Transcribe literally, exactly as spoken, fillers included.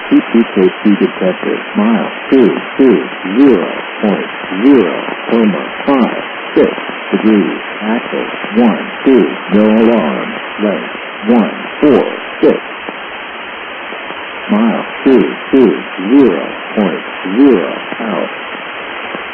T P K C detected. Mile two two zero point zero comma five six degrees. Axle one two. No alarm. Length one four six. Mile two two zero point zero out.